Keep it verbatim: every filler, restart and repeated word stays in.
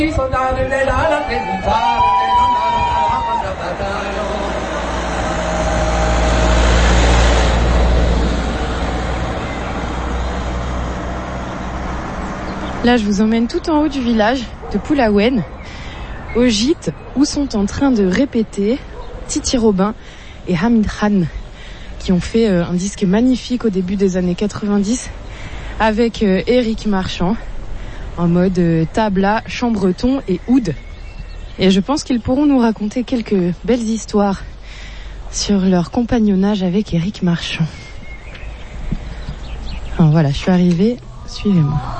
Là, je vous emmène tout en haut du village de Poulaouen, au gîte où sont en train de répéter Titi Robin et Hamid Khan, qui ont fait un disque magnifique au début des années quatre-vingt-dix avec Éric Marchand en mode tabla, chambreton et oud. Et je pense qu'ils pourront nous raconter quelques belles histoires sur leur compagnonnage avec Éric Marchand. Alors voilà, je suis arrivée, suivez-moi.